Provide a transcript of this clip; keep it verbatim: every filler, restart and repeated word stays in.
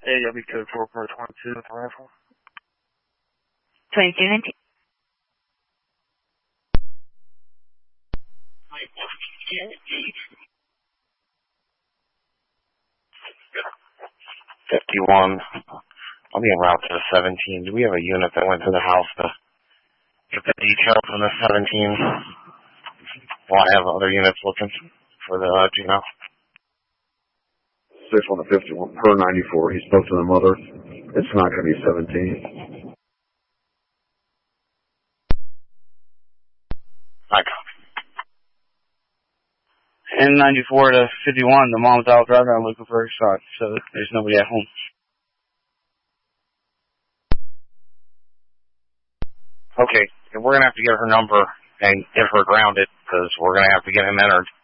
A W code four per twenty-two with the rifle. twenty-two nineteen. fifty-one. I'll be en route to the seventeen. Do we have a unit that went to the house to get the details on the seventeen? Well, I have other units looking for the uh, Gino. six one to fifty-one per ninety-four. He spoke to the mother. It's not going to be seventeen. I copy. N ninety-four to fifty-one, the mom's out driving around looking for her son, so there's nobody at home. Okay, we're going to have to get her number and get her grounded, because we're going to have to get him entered.